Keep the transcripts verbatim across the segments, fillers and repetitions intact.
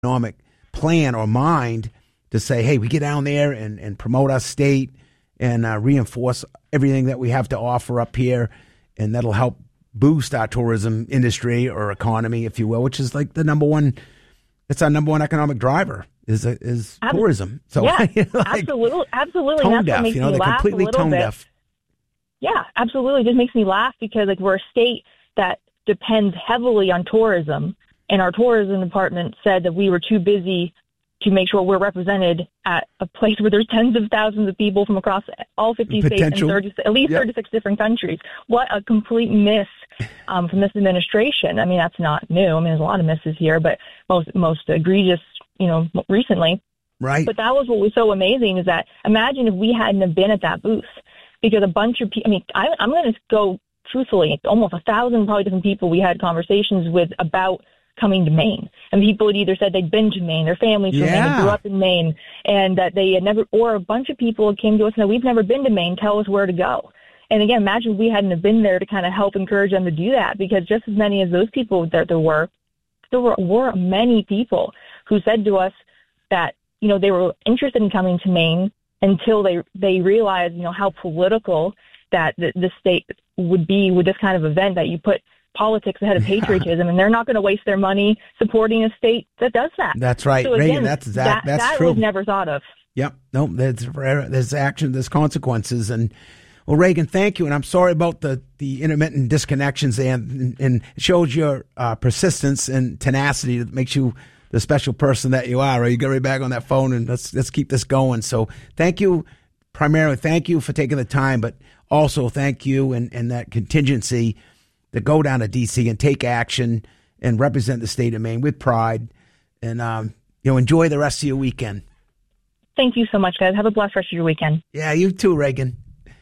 economic plan or mind to say, hey, we get down there and, and promote our state and uh, reinforce everything that we have to offer up here, and that'll help boost our tourism industry or economy, if you will, which is like the number one, it's our number one economic driver is is Ab- tourism. So yeah, you know, like absolutely, absolutely. Tone That's deaf, what makes you know, me they're laugh completely a little tone bit. deaf. Yeah, absolutely. It just makes me laugh because like we're a state that depends heavily on tourism, and our tourism department said that we were too busy to make sure we're represented at a place where there's tens of thousands of people from across all fifty states and thirty, at least yep. thirty-six different countries. What a complete miss um, from this administration. I mean, that's not new. I mean, there's a lot of misses here, but most most egregious, you know, recently. Right. But that was what was so amazing is that imagine if we hadn't have been at that booth, because a bunch of people, I mean, I, I'm going to go truthfully, almost a thousand probably different people we had conversations with about coming to Maine. And people had either said they'd been to Maine, their families from yeah. Maine, they grew up in Maine, and that they had never, or a bunch of people came to us and said, we've never been to Maine, tell us where to go. And again, imagine if we hadn't have been there to kind of help encourage them to do that, because just as many as those people that there were, there were, were many people who said to us that, you know, they were interested in coming to Maine until they, they realized, you know, how political that the, the state would be with this kind of event, that you put politics ahead of patriotism, and they're not going to waste their money supporting a state that does that. That's right, so Reagan. Again, that's that. that That's that true. was never thought of. Yep. No, there's there's action, there's consequences, and well, Reagan, thank you, and I'm sorry about the the intermittent disconnections, and and it shows your uh, persistence and tenacity that makes you the special person that you are. Right? You get right back on that phone, and let's let's keep this going. So thank you, primarily thank you for taking the time, but also thank you and and that contingency to go down to D C and take action and represent the state of Maine with pride, and um, you know, enjoy the rest of your weekend. Thank you so much, guys. Have a blessed rest of your weekend. Yeah, you too, Reagan.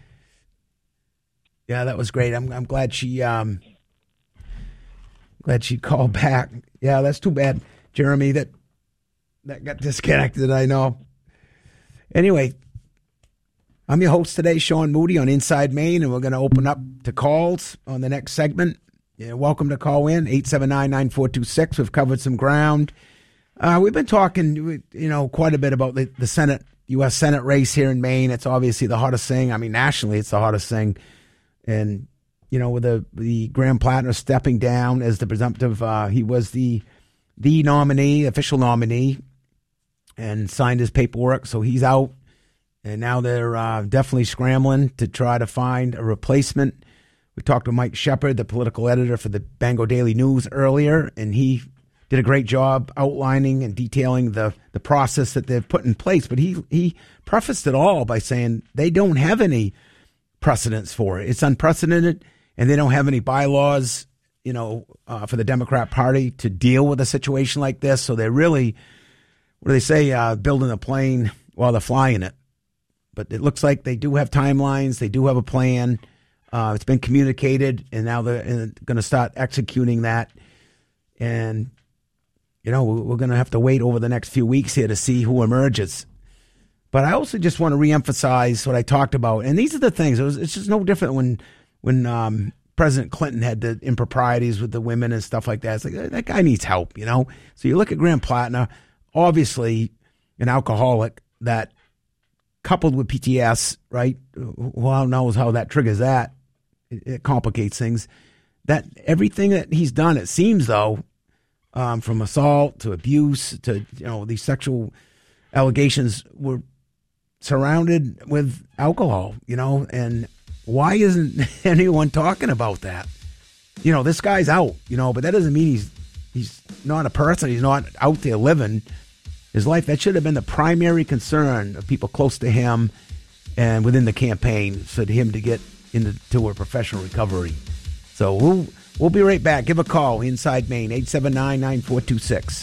Yeah, that was great. I'm I'm glad she um glad she called back. Yeah, that's too bad, Jeremy, that that got disconnected. I know. Anyway, I'm your host today, Sean Moody on Inside Maine, and we're going to open up to calls on the next segment. Yeah, welcome to call in, eight seven nine, nine four two six. We've covered some ground. Uh, we've been talking, you know, quite a bit about the, the Senate, U S Senate race here in Maine. It's obviously the hottest thing. I mean, nationally, it's the hottest thing. And, you know, with the, the Graham Plattner stepping down as the presumptive, uh, he was the the nominee, official nominee, and signed his paperwork, so he's out. And now they're uh, definitely scrambling to try to find a replacement. We talked to Mike Shepard, the political editor for the Bangor Daily News earlier, and he did a great job outlining and detailing the, the process that they've put in place. But he, he prefaced it all by saying they don't have any precedents for it. It's unprecedented, and they don't have any bylaws, you know, uh, for the Democrat Party to deal with a situation like this. So they're really, what do they say, uh, building a plane while they're flying it. But it looks like they do have timelines. They do have a plan. Uh, it's been communicated, and now they're going to start executing that. And, you know, we're going to have to wait over the next few weeks here to see who emerges. But I also just want to reemphasize what I talked about. And these are the things. It was, it's just no different when when um, President Clinton had the improprieties with the women and stuff like that. It's like, that guy needs help, you know? So you look at Graham Plattner, obviously an alcoholic that, coupled with P T S, right? Who knows how that triggers that? It, it complicates things. That everything that he's done, it seems though, um, from assault to abuse to, you know, these sexual allegations were surrounded with alcohol, you know, and why isn't anyone talking about that? You know, this guy's out, you know, but that doesn't mean he's he's not a person. He's not out there living his life. That should have been the primary concern of people close to him and within the campaign, for him to get into a professional recovery. So we'll we'll be right back. Give a call, Inside Maine, eight seven nine, nine four two six.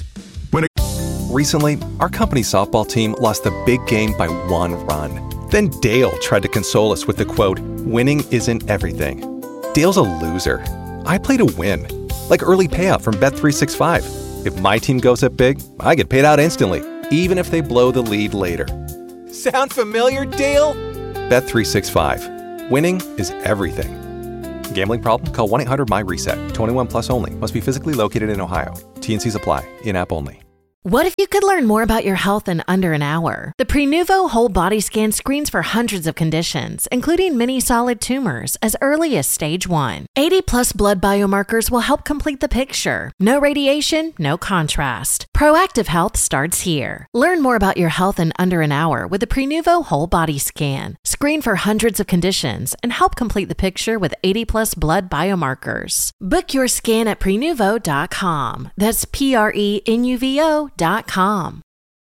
Recently, our company's softball team lost the big game by one run. Then Dale tried to console us with the quote, "Winning isn't everything." Dale's a loser. I play to win, like early payout from Bet three sixty-five. If my team goes up big, I get paid out instantly, even if they blow the lead later. Sound familiar, Dale? Bet three sixty-five. Winning is everything. Gambling problem? Call one eight hundred M Y RESET. twenty-one plus only. Must be physically located in Ohio. T and C's apply. In-app only. What if you could learn more about your health in under an hour? The Prenuvo Whole Body Scan screens for hundreds of conditions, including many solid tumors, as early as stage one. eighty plus blood biomarkers will help complete the picture. No radiation, no contrast. Proactive health starts here. Learn more about your health in under an hour with the Prenuvo Whole Body Scan. Screen for hundreds of conditions and help complete the picture with eighty plus blood biomarkers. Book your scan at prenuvo dot com. That's P R E N U V O dot com.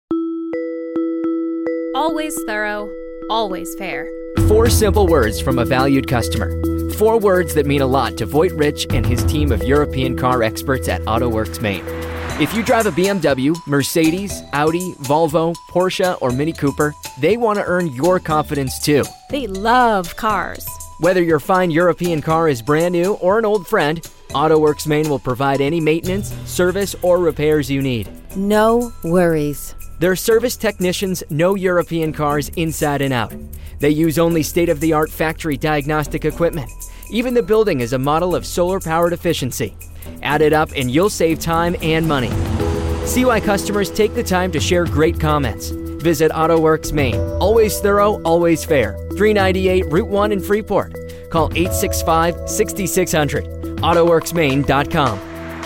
Always thorough, always fair. Four simple words from a valued customer. Four words that mean a lot to Voigt Rich and his team of European car experts at AutoWorks Maine. If you drive a B M W, Mercedes, Audi, Volvo, Porsche, or Mini Cooper, they want to earn your confidence too. They love cars. Whether your fine European car is brand new or an old friend, AutoWorks Maine will provide any maintenance, service, or repairs you need. No worries. Their service technicians know European cars inside and out. They use only state-of-the-art factory diagnostic equipment. Even the building is a model of solar-powered efficiency. Add it up and you'll save time and money. See why customers take the time to share great comments. Visit AutoWorks Maine. Always thorough, always fair. three ninety-eight Route one in Freeport. Call eight six five, six six zero zero. auto works maine dot com.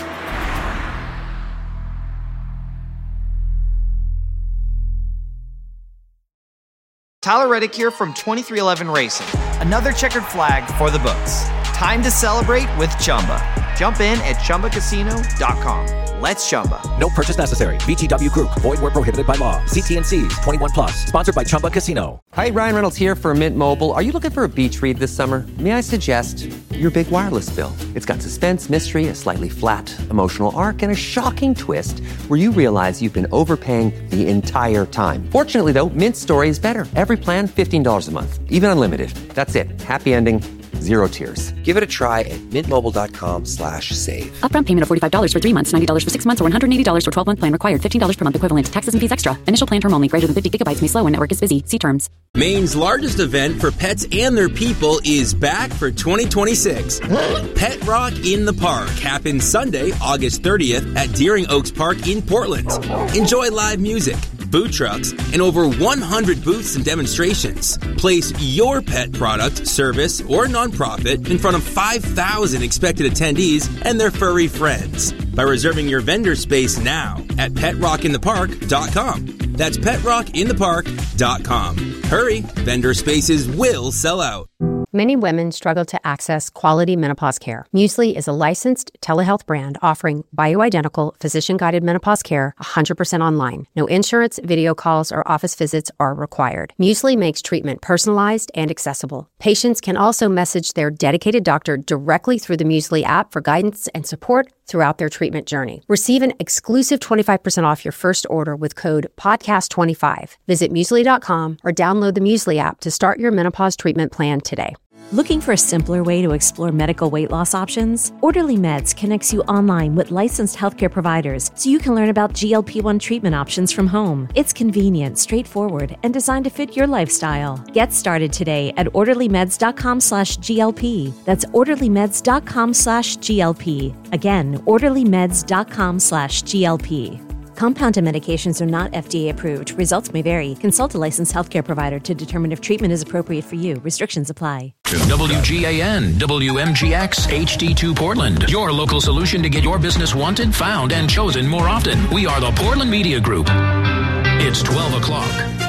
Tyler Reddick here from twenty-three eleven Racing. Another checkered flag for the books. Time to celebrate with Chumba. Jump in at chumba casino dot com. Let's Chumba. No purchase necessary. V G W Group. Void where prohibited by law. See T and C's. twenty-one plus. Sponsored by Chumba Casino. Hi, Ryan Reynolds here for Mint Mobile. Are you looking for a beach read this summer? May I suggest your big wireless bill? It's got suspense, mystery, a slightly flat emotional arc, and a shocking twist where you realize you've been overpaying the entire time. Fortunately, though, Mint's story is better. Every plan, fifteen dollars a month. Even unlimited. That's it. Happy ending. Zero tears. Give it a try at mintmobile.com slash save. Upfront payment of forty-five dollars for three months, ninety dollars for six months, or one hundred eighty dollars for twelve-month plan required. fifteen dollars per month equivalent. Taxes and fees extra. Initial plan term only. Greater than fifty gigabytes may slow when network is busy. See terms. Maine's largest event for pets and their people is back for twenty twenty-six. Pet Rock in the Park happens Sunday, August thirtieth at Deering Oaks Park in Portland. Enjoy live music, food trucks, and over one hundred booths and demonstrations. Place your pet product, service, or nonprofit in front of five thousand expected attendees and their furry friends by reserving your vendor space now at pet rock in the park dot com. That's pet rock in the park dot com. Hurry, vendor spaces will sell out. Many women struggle to access quality menopause care. Muesli is a licensed telehealth brand offering bioidentical, physician-guided menopause care one hundred percent online. No insurance, video calls, or office visits are required. Muesli makes treatment personalized and accessible. Patients can also message their dedicated doctor directly through the Muesli app for guidance and support throughout their treatment journey. Receive an exclusive twenty-five percent off your first order with code podcast twenty-five. Visit muesli dot com or download the Muesli app to start your menopause treatment plan today. Looking for a simpler way to explore medical weight loss options? Orderly Meds connects you online with licensed healthcare providers so you can learn about G L P one treatment options from home. It's convenient, straightforward, and designed to fit your lifestyle. Get started today at orderlymeds.com slash GLP. That's orderlymeds.com slash GLP. Again, orderlymeds.com slash GLP. Compounded medications are not F D A approved. Results may vary. Consult a licensed healthcare provider to determine if treatment is appropriate for you. Restrictions apply. W G A N, W M G X, H D two Portland. Your local solution to get your business wanted, found, and chosen more often. We are the Portland Media Group. It's twelve o'clock.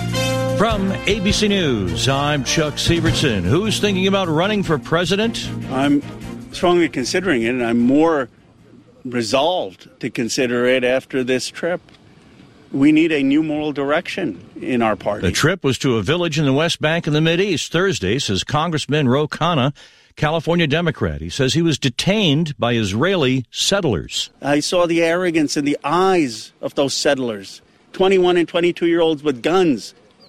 From A B C News, I'm Chuck Severson. Who's thinking about running for president? I'm strongly considering it, and I'm more resolved to consider it after this trip. We need a new moral direction in our party. The trip was to a village in the West Bank in the Mideast Thursday, says Congressman Ro Khanna, California Democrat. He says he was detained by Israeli settlers. I saw the arrogance in the eyes of those settlers, twenty-one and twenty-two-year-olds with guns,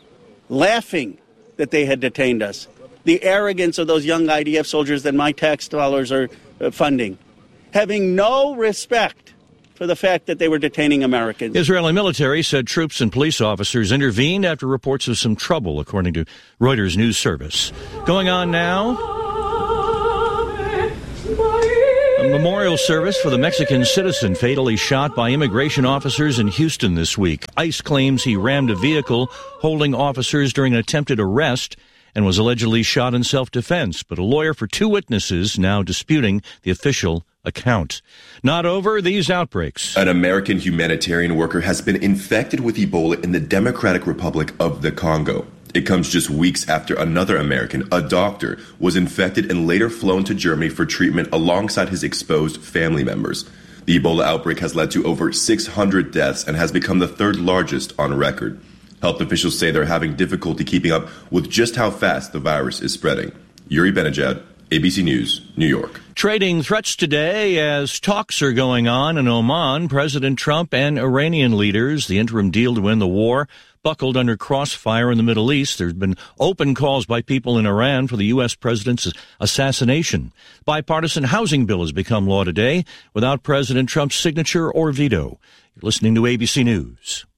laughing that they had detained us. The arrogance of those young I D F soldiers that my tax dollars are uh, funding, having no respect for the fact that they were detaining Americans. Israeli military said troops and police officers intervened after reports of some trouble, according to Reuters news service. Going on now, a memorial service for the Mexican citizen fatally shot by immigration officers in Houston this week. ICE claims he rammed a vehicle holding officers during an attempted arrest and was allegedly shot in self-defense, but a lawyer for two witnesses now disputing the official account. Not over these outbreaks. An American humanitarian worker has been infected with Ebola in the Democratic Republic of the Congo. It comes just weeks after another American, a doctor, was infected and later flown to Germany for treatment alongside his exposed family members. The Ebola outbreak has led to over six hundred deaths and has become the third largest on record. Health officials say they're having difficulty keeping up with just how fast the virus is spreading. Yuri Benajad, A B C News, New York. Trading threats today as talks are going on in Oman. President Trump and Iranian leaders, the interim deal to end the war, buckled under crossfire in the Middle East. There's been open calls by people in Iran for the U S president's assassination. Bipartisan housing bill has become law today without President Trump's signature or veto. You're listening to A B C News.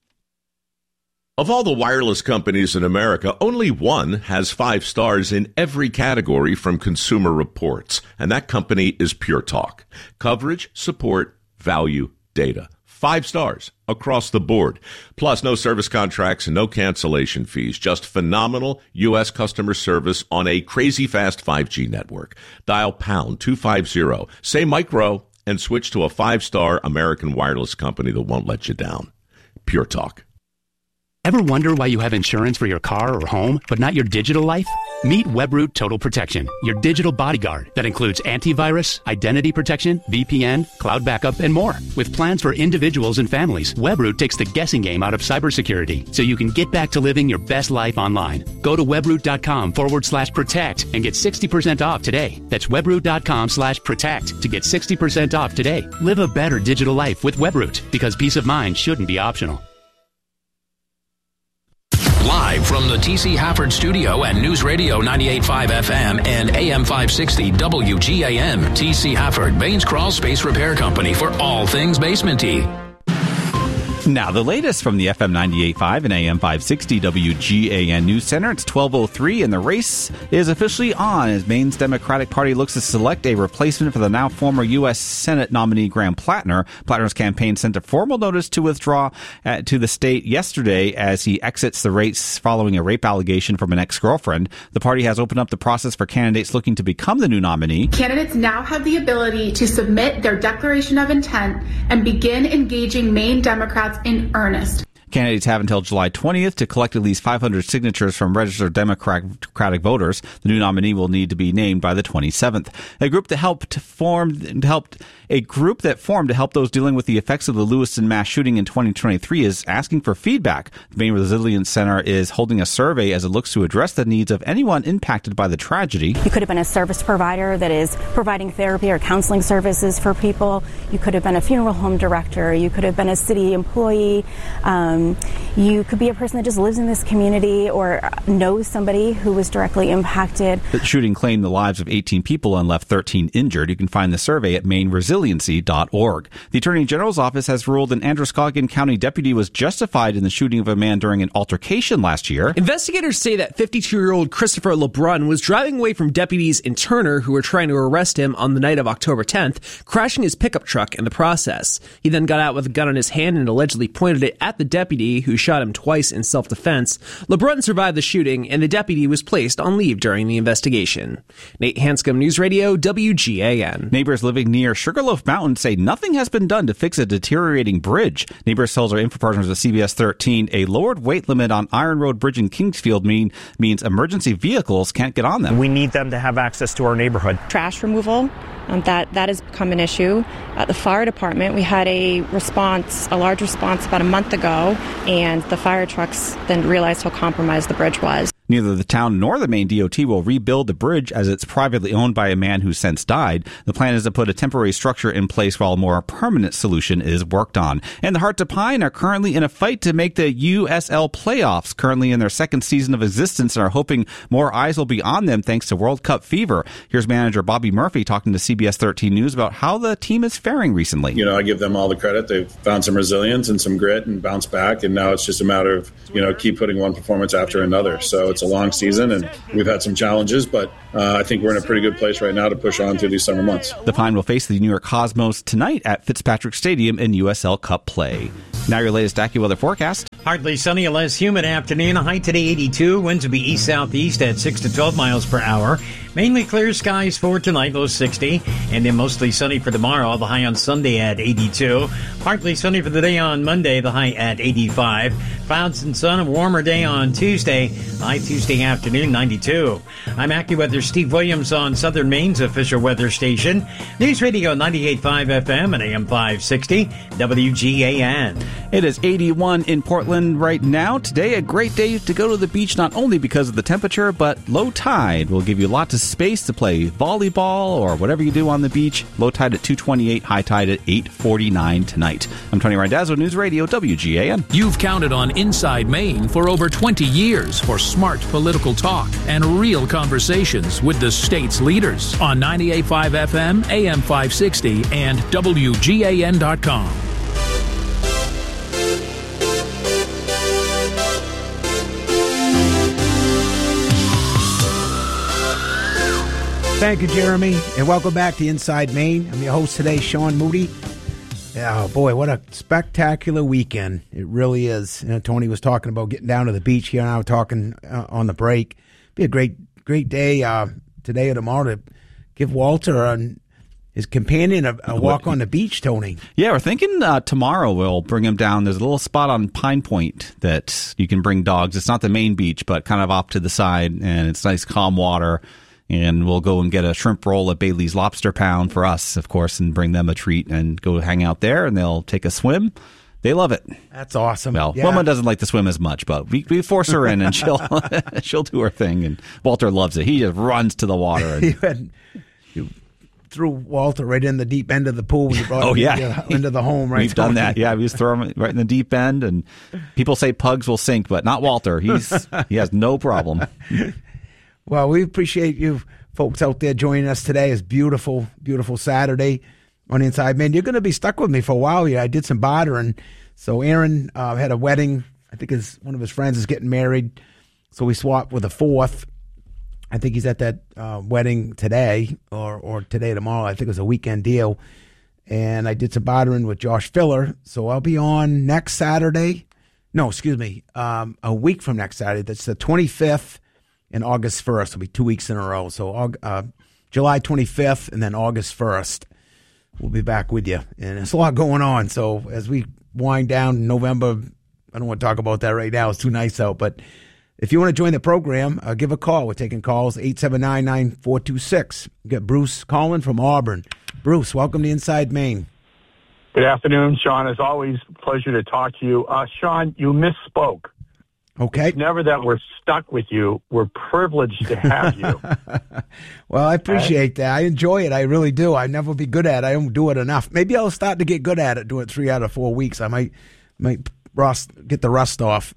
Of all the wireless companies in America, only one has five stars in every category from Consumer Reports, and that company is Pure Talk. Coverage, support, value, data. Five stars across the board. Plus, no service contracts and no cancellation fees. Just phenomenal U S customer service on a crazy fast five G network. Dial pound two fifty, say micro, and switch to a five-star American wireless company that won't let you down. Pure Talk. Ever wonder why you have insurance for your car or home, but not your digital life? Meet Webroot Total Protection, your digital bodyguard that includes antivirus, identity protection, V P N, cloud backup, and more. With plans for individuals and families, Webroot takes the guessing game out of cybersecurity so you can get back to living your best life online. Go to webroot.com forward slash protect and get sixty percent off today. That's webroot.com slash protect to get sixty percent off today. Live a better digital life with Webroot, because peace of mind shouldn't be optional. Live from the T C Hafford Studio at News Radio ninety-eight point five F M and A M five sixty W G A M. T C Hafford, Baines Crawl Space Repair Company for all things basement-y. Now, the latest from the F M ninety-eight point five and A M five sixty W G A N News Center. It's twelve oh three, and the race is officially on as Maine's Democratic Party looks to select a replacement for the now former U S Senate nominee Graham Plattner. Plattner's campaign sent a formal notice to withdraw uh, to the state yesterday as he exits the race following a rape allegation from an ex-girlfriend. The party has opened up the process for candidates looking to become the new nominee. Candidates now have the ability to submit their declaration of intent and begin engaging Maine Democrats in earnest. Candidates have until July twentieth to collect at least five hundred signatures from registered Democratic voters. The new nominee will need to be named by the twenty-seventh. A group that helped form helped a group that formed to help those dealing with the effects of the Lewiston mass shooting in twenty twenty-three is asking for feedback. The Maine Resilience Center is holding a survey as it looks to address the needs of anyone impacted by the tragedy. You could have been a service provider that is providing therapy or counseling services for people. You could have been a funeral home director. You could have been a city employee. Um, You could be a person that just lives in this community or knows somebody who was directly impacted. The shooting claimed the lives of eighteen people and left thirteen injured. You can find the survey at maine resiliency dot org. The Attorney General's office has ruled an Androscoggin County deputy was justified in the shooting of a man during an altercation last year. Investigators say that fifty-two-year-old Christopher LeBrun was driving away from deputies in Turner who were trying to arrest him on the night of October tenth, crashing his pickup truck in the process. He then got out with a gun in his hand and allegedly pointed it at the deputy, who shot him twice in self-defense. LeBrun survived the shooting, and the deputy was placed on leave during the investigation. Nate Hanscom, News Radio, W G A N. Neighbors living near Sugarloaf Mountain say nothing has been done to fix a deteriorating bridge. Neighbors tells our info partners at C B S thirteen a lowered weight limit on Iron Road Bridge in Kingsfield mean, means emergency vehicles can't get on them. We need them to have access to our neighborhood. Trash removal, um, that, that has become an issue. At the fire department, we had a response, a large response about a month ago, and the fire trucks then realized how compromised the bridge was. Neither the town nor the Maine D O T will rebuild the bridge as it's privately owned by a man who since died. The plan is to put a temporary structure in place while a more permanent solution is worked on. And the Heart to Pine are currently in a fight to make the U S L playoffs, currently in their second season of existence, and are hoping more eyes will be on them thanks to World Cup fever. Here's manager Bobby Murphy talking to C B S thirteen News about how the team is faring recently. You know, I give them all the credit. They've found some resilience and some grit and bounced back, and now it's just a matter of, you know, keep putting one performance after another. So it's it's a long season, and we've had some challenges, but uh, I think we're in a pretty good place right now to push on through these summer months. The Pine will face the New York Cosmos tonight at Fitzpatrick Stadium in U S L Cup play. Now your latest AccuWeather forecast. Partly sunny, a less humid afternoon. A high today eighty-two. Winds will be east-southeast at six to twelve miles per hour. Mainly clear skies for tonight, low sixty. And then mostly sunny for tomorrow, the high on Sunday at eighty-two. Partly sunny for the day on Monday, the high at eighty-five. Clouds and sun, a warmer day on Tuesday, high Tuesday afternoon, ninety-two. I'm AccuWeather Steve Williams on Southern Maine's official weather station. News Radio ninety-eight point five F M and A M five sixty, W G A N. It is eighty-one in Portland right now. Today, a great day to go to the beach, not only because of the temperature, but low tide will give you lots of space to play volleyball or whatever you do on the beach. Low tide at two twenty-eight, high tide at eight forty-nine tonight. I'm Tony Randazzo, News Radio W G A N. You've counted on Inside Maine for over twenty years for smart political talk and real conversations with the state's leaders on ninety-eight point five F M, A M five sixty, and W G A N dot com. Thank you, Jeremy, and welcome back to Inside Maine. I'm your host today, Sean Moody. Oh, boy, what a spectacular weekend. It really is. You know, Tony was talking about getting down to the beach here, and I was talking uh, on the break. Be a great great day uh, today or tomorrow to give Walter and his companion a, a walk on the beach, Tony. Yeah, we're thinking uh, tomorrow we'll bring him down. There's a little spot on Pine Point that you can bring dogs. It's not the main beach, but kind of off to the side, and it's nice, calm water. And we'll go and get a shrimp roll at Bailey's Lobster Pound for us, of course, and bring them a treat and go hang out there, and they'll take a swim. They love it. That's awesome. Well, yeah. Wilma doesn't like to swim as much, but we, we force her in, and she'll she'll do her thing. And Walter loves it. He just runs to the water. And, you, had, you threw Walter right in the deep end of the pool when you brought oh, him yeah. into, into the home, right? We've done that. Yeah, we just throw him right in the deep end, and people say pugs will sink, but not Walter. He's He has no problem. Well, we appreciate you folks out there joining us today. It's beautiful, beautiful Saturday on Inside Man. You're going to be stuck with me for a while here. I did some bartering. So Aaron uh, had a wedding. I think his one of his friends is getting married. So we swapped with a fourth. I think he's at that uh, wedding today or, or today or tomorrow. I think it was a weekend deal. And I did some bartering with Josh Filler. So I'll be on next Saturday. No, excuse me, um, a week from next Saturday. That's the twenty-fifth. And August first will be two weeks in a row. So uh, July twenty-fifth and then August first, we'll be back with you. And there's a lot going on. So as we wind down in November, I don't want to talk about that right now. It's too nice out. But if you want to join the program, uh, give a call. We're taking calls, eight seven nine, nine four two six. We got Bruce calling from Auburn. Bruce, welcome to Inside Maine. Good afternoon, Sean. As always, pleasure to talk to you. Uh, Sean, you misspoke. Okay. It's never that we're stuck with you. We're privileged to have you. Well, I appreciate that. I enjoy it. I really do. I never be good at it. I don't do it enough. Maybe I'll start to get good at it, do it three out of four weeks. I might might rust, get the rust off.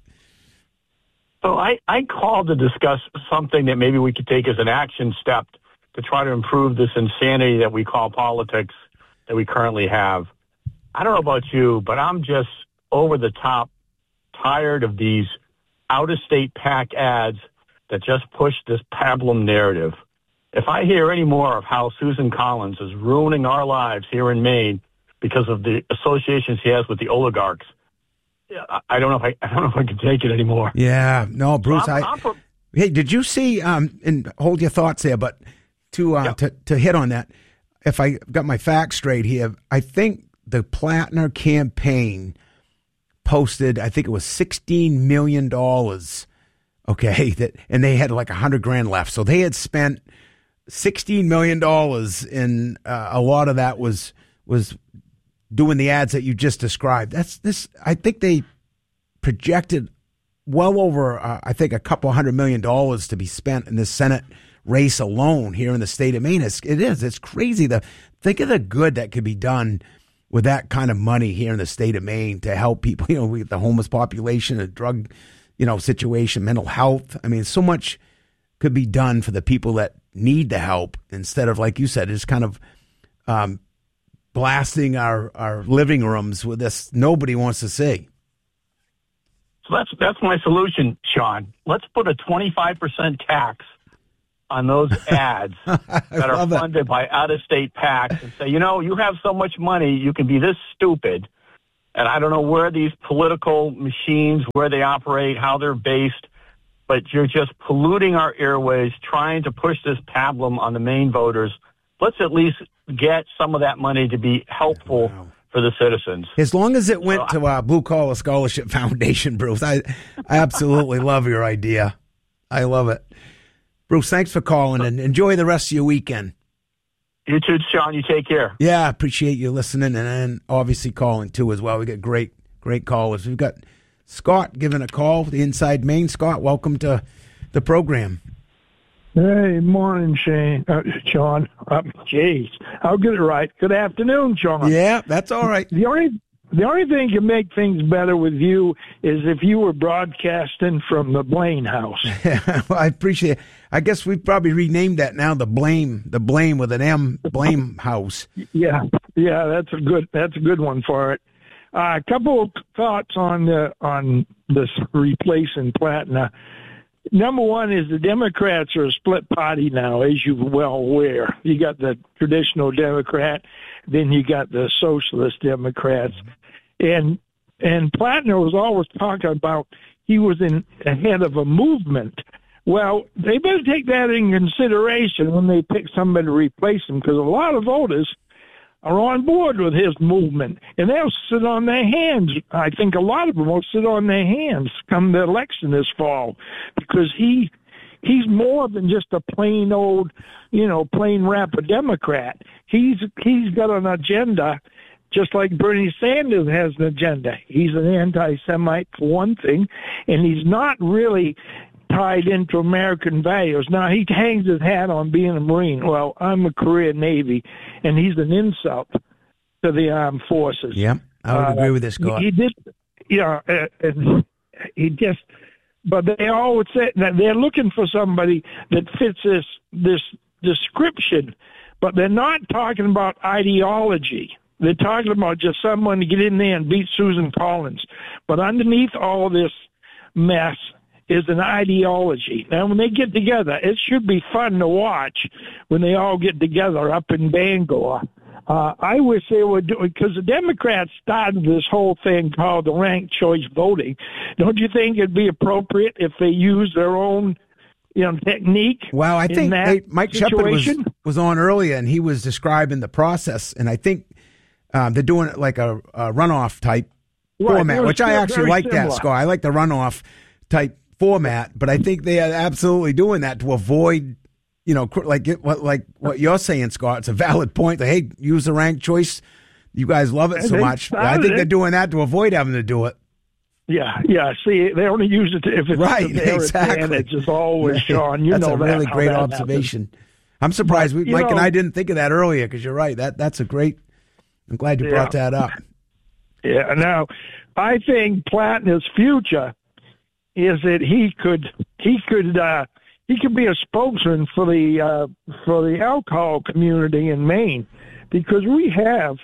So I, I called to discuss something that maybe we could take as an action step to try to improve this insanity that we call politics that we currently have. I don't know about you, but I'm just over the top tired of these out-of-state PAC ads that just push this pablum narrative. If I hear any more of how Susan Collins is ruining our lives here in Maine because of the associations he has with the oligarchs, I don't know if I, I don't know if I can take it anymore. Yeah, no, Bruce. So I'm, I, I'm pro- hey, did you see? Um, and hold your thoughts there, but to uh, yeah. to to hit on that, if I got my facts straight here, I think the Plattner campaign posted, I think it was sixteen million dollars, okay, that, and they had like one hundred grand left. So they had spent sixteen million dollars, and uh, a lot of that was was doing the ads that you just described. That's this. I think they projected well over, uh, I think, a couple hundred million dollars to be spent in this Senate race alone here in the state of Maine. It's, it is. It's crazy. The, think of the good that could be done with that kind of money here in the state of Maine to help people, you know, with the homeless population, the drug, you know, situation, mental health. I mean, so much could be done for the people that need the help instead of, like you said, just kind of um, blasting our, our living rooms with this nobody wants to see. So that's that's my solution, Sean. Let's put a twenty-five percent tax on those ads that are funded it. by out-of-state PACs and say, you know, you have so much money, you can be this stupid. And I don't know where these political machines, where they operate, how they're based, but you're just polluting our airways, trying to push this pablum on the Maine voters. Let's at least get some of that money to be helpful wow. for the citizens. As long as it went so, to uh, Blue Collar Scholarship Foundation, Bruce. I, I absolutely love your idea. I love it. Bruce, thanks for calling, and enjoy the rest of your weekend. You too, Sean. You take care. Yeah, I appreciate you listening, and, and obviously calling, too, as well. We got great, great callers. We've got Scott giving a call, the Inside Maine. Scott, welcome to the program. Hey, morning, Shane. Uh, Sean. Uh, jeez, I'll get it right. Good afternoon, Sean. Yeah, that's all right. The only the only thing can make things better with you is if you were broadcasting from the Blaine house. Yeah, well, I appreciate it. I guess we've probably renamed that now the Blame, the Blame with an M, Blame house. Yeah, yeah, that's a good that's a good one for it. Uh, a couple of thoughts on the on this replacing Plattner. Number one is the Democrats are a split party now, as you're well aware. You got the traditional Democrat, then you got the socialist Democrats. And and Plattner was always talking about he was in ahead of a movement. Well, they better take that in consideration when they pick somebody to replace him, because a lot of voters are on board with his movement, and they'll sit on their hands. I think a lot of them will sit on their hands come the election this fall, because he he's more than just a plain old, you know, plain rapper Democrat. He's he's got an agenda, just like Bernie Sanders has an agenda. He's an anti-Semite for one thing, and he's not really tied into American values. Now, he hangs his hat on being a Marine. Well, I'm a career Navy, and he's an insult to the armed forces. Yeah, I would uh, agree with this, Scott. He, he did, you know, uh, and he just, but they always say that they're looking for somebody that fits this this description, but they're not talking about ideology. They're talking about just someone to get in there and beat Susan Collins. But underneath all of this mess is an ideology. Now, when they get together, it should be fun to watch when they all get together up in Bangor. Uh, I wish they would do it, because the Democrats started this whole thing called the ranked choice voting. Don't you think it'd be appropriate if they used their own, you know, technique? Well, I think that hey, Mike Shepard was, situation? was on earlier, and he was describing the process, and I think um, they're doing it like a, a runoff type Right, format, which I actually very like similar. that, Scott. I like the runoff type format, but I think they are absolutely doing that to avoid, you know, like it, what like what you're saying, Scott. It's a valid point. That, hey, use the ranked choice. You guys love it so much. I think they're doing that to avoid having to do it. Yeah, yeah. See, they only use it if it's right. to their Exactly. advantage. It's always Sean. You that's know a really that, great that observation. happens. I'm surprised we, But, Mike know, and I didn't think of that earlier, because you're right. That that's a great. I'm glad you Yeah. brought that up. Yeah. Now, I think Plattner's future is that he could he could uh, he could be a spokesman for the uh, for the alcohol community in Maine, because we have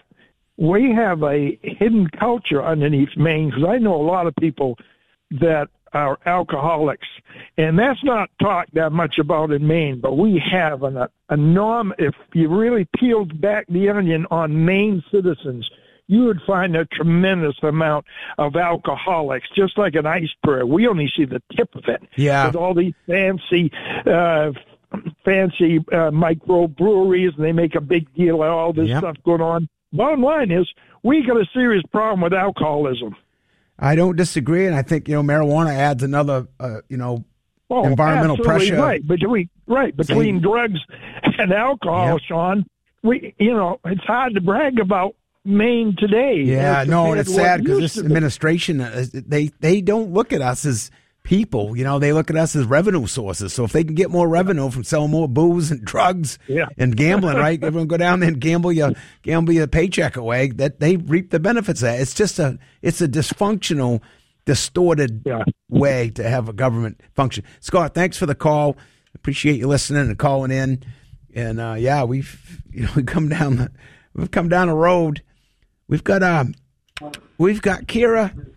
we have a hidden culture underneath Maine. Because I know a lot of people that are alcoholics, and that's not talked that much about in Maine. But we have an enormous. If you really peeled back the onion on Maine citizens, you would find a tremendous amount of alcoholics, just like an iceberg. We only see the tip of it. Yeah. With all these fancy, uh, fancy uh, microbreweries, and they make a big deal of all this Yep. stuff going on. Bottom line is, we got a serious problem with alcoholism. I don't disagree, and I think, you know, marijuana adds another, uh, you know, Oh, environmental absolutely pressure. Right, between, right, between Same. drugs and alcohol, Yep. Sean, we, you know, it's hard to brag about Maine today. Yeah, as no, and compared it's to what sad it because used this to be. administration, uh, they they don't look at us as people. You know, they look at us as revenue sources. So if they can get more revenue from selling more booze and drugs Yeah. and gambling, right? Everyone go down there and gamble your gamble your paycheck away. That they reap the benefits of that. It's just a it's a dysfunctional, distorted Yeah. way to have a government function. Scott, thanks for the call. Appreciate you listening and calling in. And uh, yeah, we've you know we come down the, we've come down a road. We've got um, we've got Kira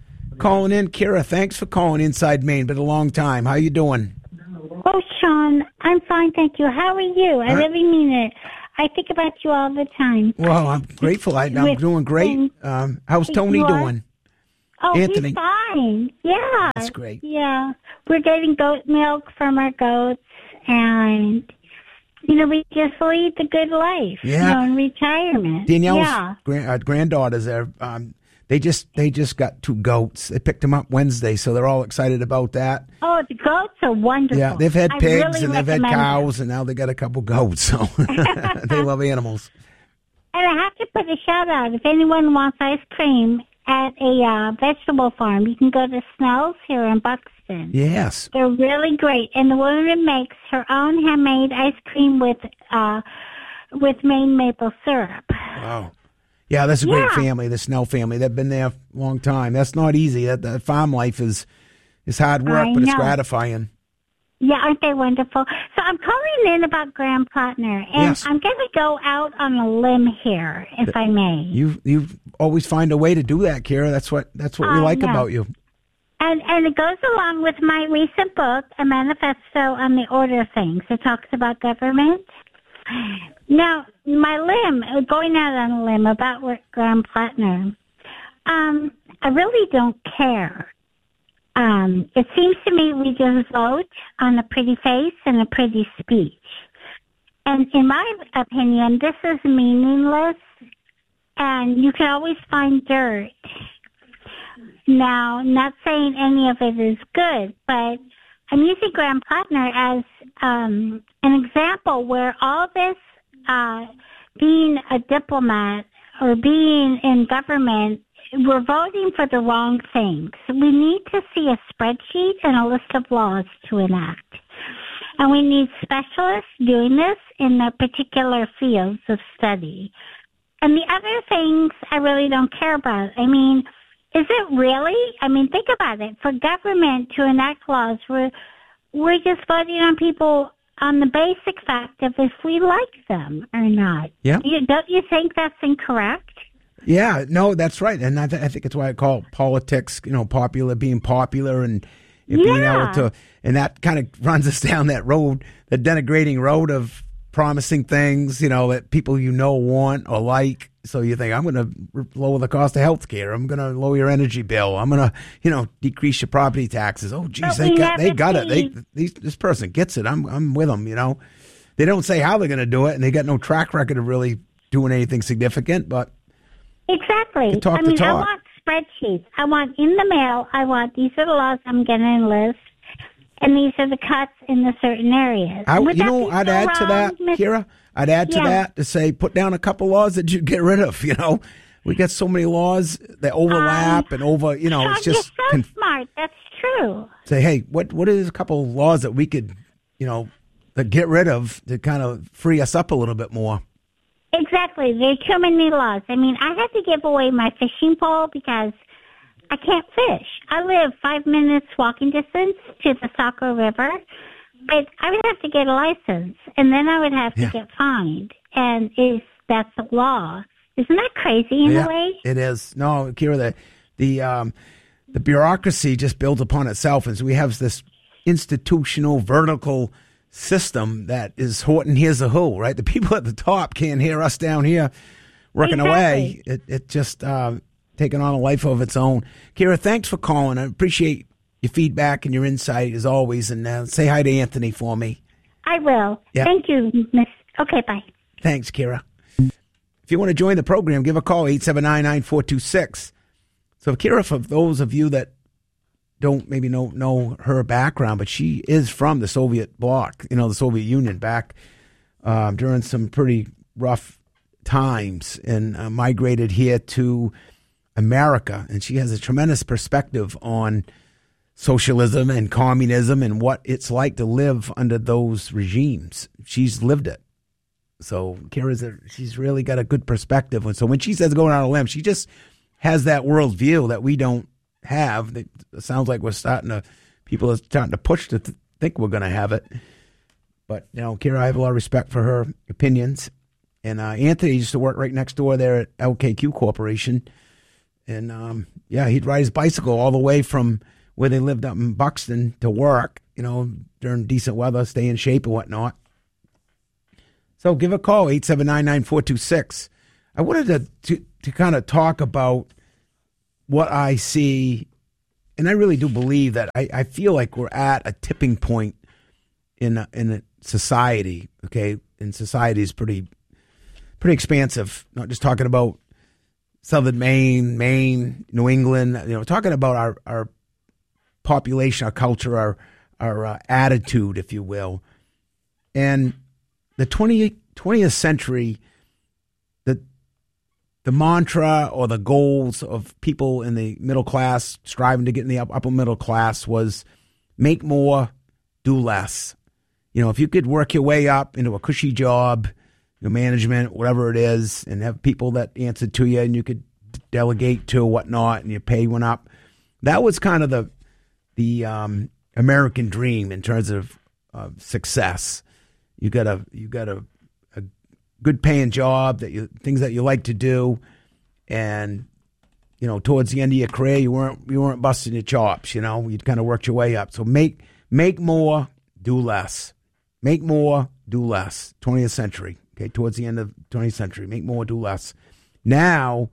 calling in. Kira, thanks for calling Inside Maine. Been a long time. How you doing? Oh, Sean, I'm fine, thank you. How are you? I really mean it. I think about you all the time. Well, I'm grateful. I, I'm With- doing great. Um, how's Tony You are? doing? Oh, Anthony. he's fine. Yeah. That's great. Yeah. We're getting goat milk from our goats, and, you know, we just lead the good life, Yeah. you know, in retirement. Danielle's Yeah. grand, uh, granddaughters there. Um, they just they just got two goats. They picked them up Wednesday, so they're all excited about that. Oh, the goats are wonderful. Yeah, they've had I pigs really and they've had recommend cows, and now they got a couple goats. So they love animals. And I have to put a shout out. If anyone wants ice cream at a uh, vegetable farm, you can go to Snell's here in Buxton. Yes. They're really great. And the woman makes her own handmade ice cream with uh, with Maine maple syrup. Wow. Yeah, that's a great Yeah. family, the Snell family. They've been there a long time. That's not easy. That, that farm life is is hard work, I but it's know. gratifying. Yeah, aren't they wonderful? So I'm calling in about Graham Plattner, and Yes. I'm going to go out on a limb here, if I may. You you always find a way to do that, Kira. That's what that's what we I like know. about you. And and it goes along with my recent book, A Manifesto on the Order of Things. It talks about government. Now, my limb, going out on a limb about Graham Plattner, um, I really don't care. Um, it seems to me we just vote on a pretty face and a pretty speech. And in my opinion, this is meaningless, and you can always find dirt. Now, not saying any of it is good, but I'm using Graham Plattner as um, an example where all this uh, being a diplomat or being in government, we're voting for the wrong things. We need to see a spreadsheet and a list of laws to enact. And we need specialists doing this in their particular fields of study. And the other things I really don't care about. I mean, is it really? I mean, think about it. For government to enact laws, we're, we're just voting on people on the basic fact of if we like them or not. Yeah. You, don't you think that's incorrect? Yeah, no, that's right, and I, th- I think it's why I call politics, you know, popular, being popular, and, and being Yeah. able to, and that kind of runs us down that road, the denigrating road of promising things, you know, that people you know want or like. So you think, I'm going to lower the cost of health care. I'm going to lower your energy bill. I'm going to, you know, decrease your property taxes. Oh, geez, But they we got, they haven't got it. They, seen- these, this person gets it. I'm, I'm with them. You know, they don't say how they're going to do it, and they got no track record of really doing anything significant. But Exactly. You talk I the mean, I talk. want spreadsheets. I want in the mail, I want these are the laws I'm going to enlist, and these are the cuts in the certain areas. I, Would you that know, be I'd so add to wrong, that, Miss- Kira. I'd add to Yeah. that to say, put down a couple laws that you get rid of. You know, we got so many laws that overlap and over. You know, Sean, it's just you're so con- smart. That's true. say, hey, what what is a couple of laws that we could, you know, that get rid of to kind of free us up a little bit more. Exactly. There are too many laws. I mean, I had to give away my fishing pole because I can't fish. I live five minutes walking distance to the Saco River, but I would have to get a license, and then I would have to Yeah. get fined. And is that's the law? Isn't that crazy in yeah, a way? it is. No, Kira, the the um, the bureaucracy just builds upon itself, and so we have this institutional vertical system that is Horton hears a who, right? The people at the top can't hear us down here working away. It it just uh, taking on a life of its own. Kira, thanks for calling. I appreciate your feedback and your insight as always. And uh, say hi to Anthony for me. I will. Yeah. Thank you, Miss. Okay, bye. Thanks, Kira. If you want to join the program, give a call, eight seven nine, nine four two six. So, Kira, for those of you that don't maybe know, know her background, but she is from the Soviet bloc, you know, the Soviet Union back um, during some pretty rough times and uh, migrated here to America. And she has a tremendous perspective on socialism and communism and what it's like to live under those regimes. She's lived it. So Kira's a, she's really got a good perspective. And so when she says going on a limb, she just has that worldview that we don't have. It sounds like we're starting to, people are starting to push to th- think we're going to have it. But, you know, Kira, I have a lot of respect for her opinions. And uh, Anthony used to work right next door there at L K Q Corporation. And, um, yeah, he'd ride his bicycle all the way from where they lived up in Buxton to work, you know, during decent weather, stay in shape and whatnot. So give a call, eight seven nine, nine four two six. I wanted to, to, to kind of talk about what I see, and I really do believe that I, I feel like we're at a tipping point in a, in a society, okay? And society is pretty pretty expansive, not just talking about Southern Maine, Maine, New England, you know, talking about our, our population, our culture, our, our uh, attitude, if you will. And the twentieth century, the the mantra or the goals of people in the middle class striving to get in the upper middle class was make more, do less. You know, if you could work your way up into a cushy job, you know, management, whatever it is, and have people that answer to you and you could delegate to whatnot and your pay went up, that was kind of the the um, American dream in terms of uh, success. You got a you got a, a good paying job, that you things that you like to do, and you know towards the end of your career you weren't you weren't busting your chops. You know, you'd kind of worked your way up. So make make more, do less. Make more, do less. twentieth century. Okay, towards the end of twentieth century, make more, do less. Now,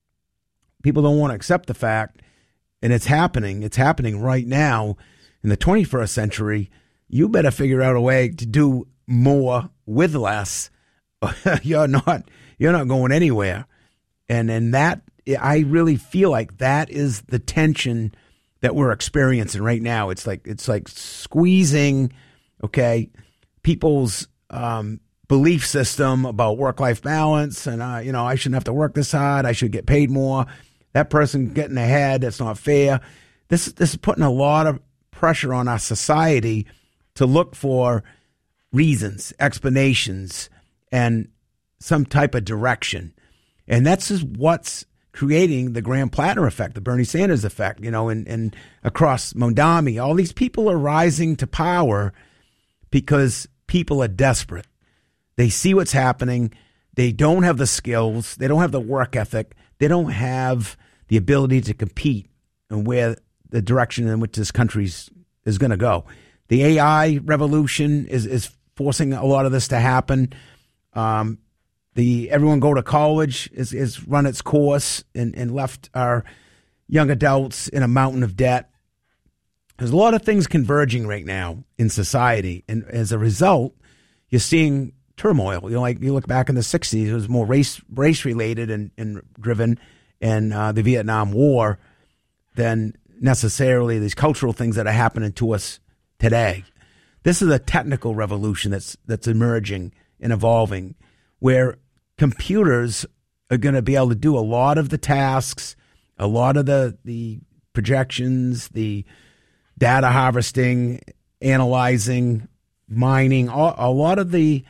people don't want to accept the fact, and it's happening. It's happening right now in the twenty-first century. You better figure out a way to do more with less. you're not you're not going anywhere. And and that I really feel like that is the tension that we're experiencing right now. It's like it's like squeezing, okay, people's um, belief system about work-life balance, and uh, you know, I shouldn't have to work this hard. I should get paid more. That person getting ahead, that's not fair. This this is putting a lot of pressure on our society to look for reasons, explanations, and some type of direction. And that's just what's creating the Graham Plattner effect, the Bernie Sanders effect, you know, and, and across Mondami. All these people are rising to power because people are desperate. They see what's happening. They don't have the skills. They don't have the work ethic. They don't have the ability to compete and where the direction in which this country is going to go. The A I revolution is, is forcing a lot of this to happen. Um, the everyone go to college is, is run its course and, and left our young adults in a mountain of debt. There's a lot of things converging right now in society, and as a result, you're seeing turmoil. You know, like you look back in the sixties, it was more race race related and, and driven, and uh, the Vietnam War, than necessarily these cultural things that are happening to us today. This is a technical revolution that's that's emerging and evolving, where computers are going to be able to do a lot of the tasks, a lot of the the projections, the data harvesting, analyzing, mining, all, a lot of the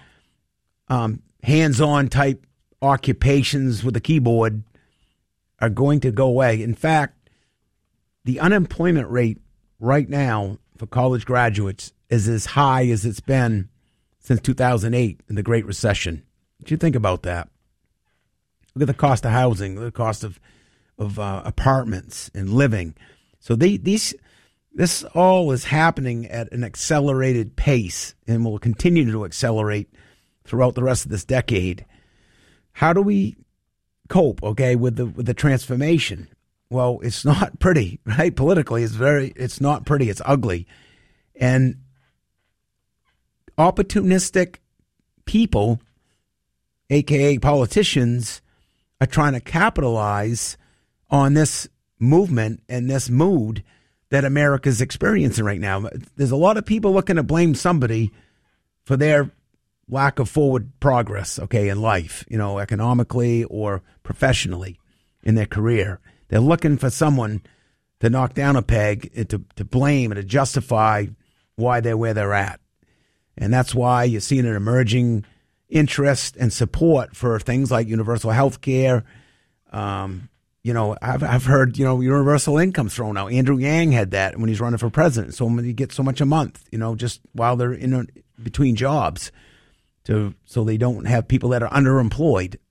um, hands-on type occupations with a keyboard are going to go away. In fact, the unemployment rate right now for college graduates is as high as it's been since two thousand eight in the Great Recession. What do you think about that? Look at the cost of housing, the cost of of uh, apartments and living. So they, these this all is happening at an accelerated pace and will continue to accelerate throughout the rest of this decade. How do we cope, okay, with the with the transformation? Well, it's not pretty, right? Politically, it's very it's not pretty. It's ugly. And opportunistic people, a k a politicians, are trying to capitalize on this movement and this mood that America's experiencing right now. There's a lot of people looking to blame somebody for their lack of forward progress, okay, in life, you know, economically or professionally in their career. They're looking for someone to knock down a peg and to, to blame and to justify why they're where they're at. And that's why you're seeing an emerging interest and support for things like universal health care. Um, you know, I've I've heard, you know, universal income thrown out. Andrew Yang had that when he's running for president. So many get so much a month, you know, just while they're in between jobs, to so they don't have people that are underemployed.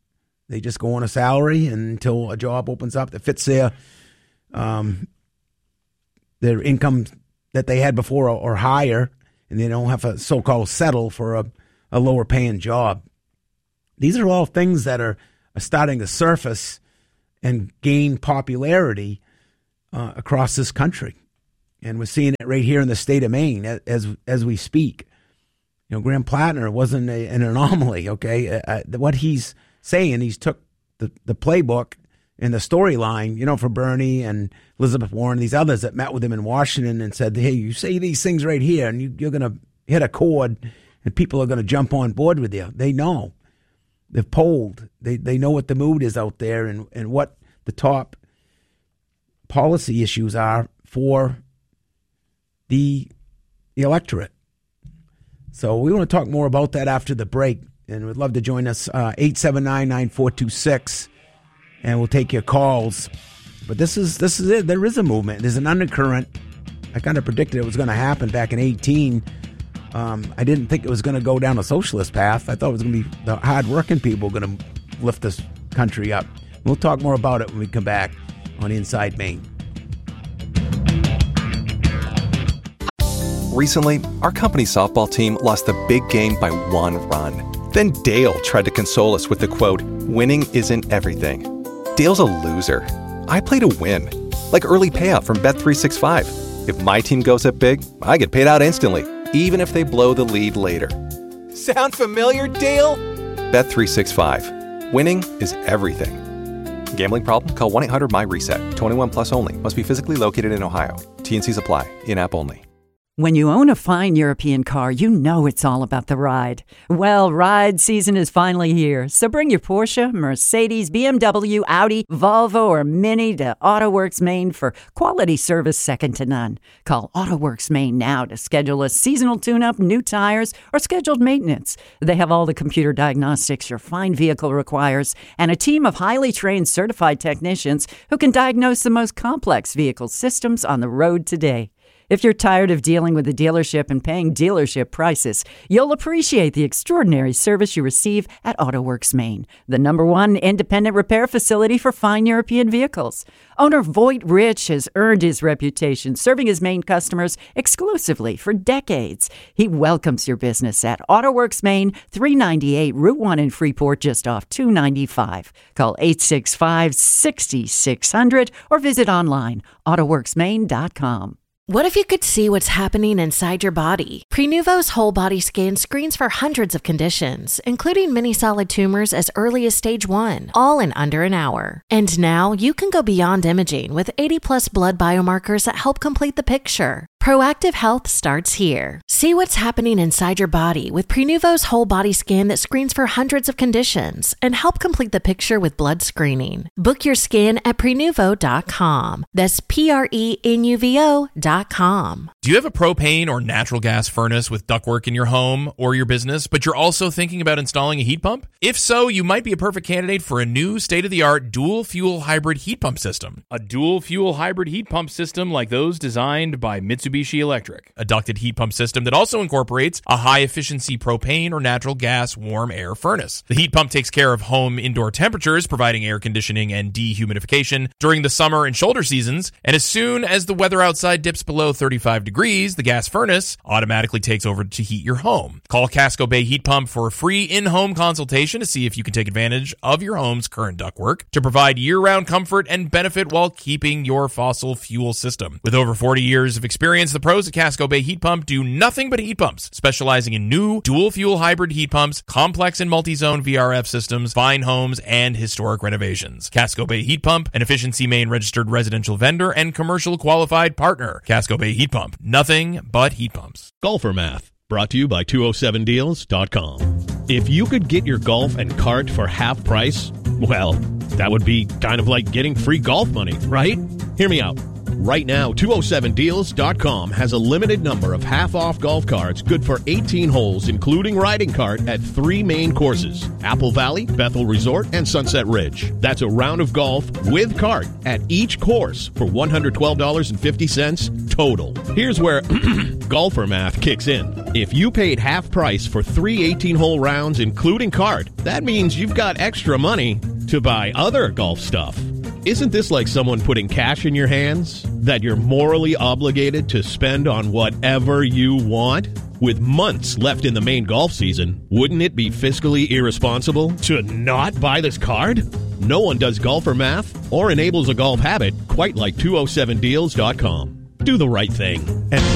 They just go on a salary until a job opens up that fits their um, their income that they had before or, or higher, and they don't have to so-called settle for a, a lower-paying job. These are all things that are, are starting to surface and gain popularity uh, across this country. And we're seeing it right here in the state of Maine as as we speak. You know, Graham Plattner wasn't a, an anomaly, okay? Uh, what he's saying, he's took the, the playbook and the storyline, you know, for Bernie and Elizabeth Warren, these others that met with him in Washington and said, hey, you say these things right here and you, you're going to hit a chord and people are going to jump on board with you. They know. They've polled. They they know what the mood is out there and, and what the top policy issues are for the electorate. So we want to talk more about that after the break, and we'd love to join us, uh, eight seven nine, nine four two six, and we'll take your calls. But this is this is it. There is a movement. There's an undercurrent. I kind of predicted it was going to happen back in eighteen. Um, I didn't think it was going to go down a socialist path. I thought it was going to be the hard-working people going to lift this country up. We'll talk more about it when we come back on Inside Maine. Recently, our company's softball team lost the big game by one run. Then Dale tried to console us with the quote, winning isn't everything. Dale's a loser. I play to win. Like early payout from Bet three sixty-five. If my team goes up big, I get paid out instantly, even if they blow the lead later. Sound familiar, Dale? Bet three sixty-five. Winning is everything. Gambling problem? Call one eight hundred my reset. twenty-one plus only. Must be physically located in Ohio. T and C's apply. In-app only. When you own a fine European car, you know it's all about the ride. Well, ride season is finally here, so bring your Porsche, Mercedes, B M W, Audi, Volvo, or Mini to AutoWorks Maine for quality service second to none. Call AutoWorks Maine now to schedule a seasonal tune-up, new tires, or scheduled maintenance. They have all the computer diagnostics your fine vehicle requires and a team of highly trained certified technicians who can diagnose the most complex vehicle systems on the road today. If you're tired of dealing with the dealership and paying dealership prices, you'll appreciate the extraordinary service you receive at AutoWorks Maine, the number one independent repair facility for fine European vehicles. Owner Voight Rich has earned his reputation serving his Maine customers exclusively for decades. He welcomes your business at AutoWorks Maine, three ninety-eight Route one in Freeport, just off two ninety-five. Call eight six five, six six zero zero or visit online, autoworks maine dot com. What if you could see what's happening inside your body? Prenuvo's whole body scan screens for hundreds of conditions, including many solid tumors as early as stage one, all in under an hour. And now you can go beyond imaging with eighty plus blood biomarkers that help complete the picture. Proactive health starts here. See what's happening inside your body with Prenuvo's whole body scan that screens for hundreds of conditions and help complete the picture with blood screening. Book your scan at Prenuvo dot com. That's P R E N U V O dot com. Do you have a propane or natural gas furnace with ductwork in your home or your business, but you're also thinking about installing a heat pump? If so, you might be a perfect candidate for a new state-of-the-art dual-fuel hybrid heat pump system. A dual-fuel hybrid heat pump system like those designed by Mitsubishi Electric. A ducted heat pump system that also incorporates a high-efficiency propane or natural gas warm air furnace. The heat pump takes care of home indoor temperatures, providing air conditioning and dehumidification during the summer and shoulder seasons, and as soon as the weather outside dips below thirty-five degrees, the gas furnace automatically takes over to heat your home. Call Casco Bay Heat Pump for a free in-home consultation to see if you can take advantage of your home's current ductwork to provide year-round comfort and benefit while keeping your fossil fuel system. With over forty years of experience, the pros at Casco Bay Heat Pump do nothing but heat pumps, specializing in new dual-fuel hybrid heat pumps, complex and multi-zone V R F systems, fine homes, and historic renovations. Casco Bay Heat Pump, an Efficiency Maine registered residential vendor and commercial qualified partner. Casco Bay Heat Pump, nothing but heat pumps. Golfer Math, brought to you by two oh seven deals dot com. If you could get your golf and cart for half price, well, that would be kind of like getting free golf money, right? Hear me out. Right now, two oh seven deals dot com has a limited number of half-off golf carts good for eighteen holes, including riding cart at three main courses, Apple Valley, Bethel Resort, and Sunset Ridge. That's a round of golf with cart at each course for one hundred twelve dollars and fifty cents total. Here's where golfer math kicks in. If you paid half price for three eighteen-hole rounds, including cart, that means you've got extra money to buy other golf stuff. Isn't this like someone putting cash in your hands that you're morally obligated to spend on whatever you want? With months left in the main golf season, wouldn't it be fiscally irresponsible to not buy this card? No one does golfer math or enables a golf habit quite like two oh seven deals dot com. Do the right thing and